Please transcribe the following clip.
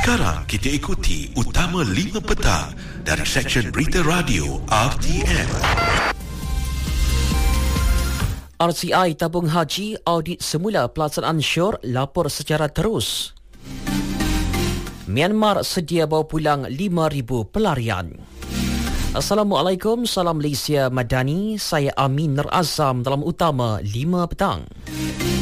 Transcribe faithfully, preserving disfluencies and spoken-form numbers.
Sekarang kita ikuti Utama lima Petang dari Seksyen Berita Radio R T M. R C I tabung haji audit semula pelaksanaan syur, lapor secara terus. Myanmar sedia bawa pulang lima ribu pelarian. Assalamualaikum, salam Malaysia Madani. Saya Amin Nur Azam dalam Utama lima Petang.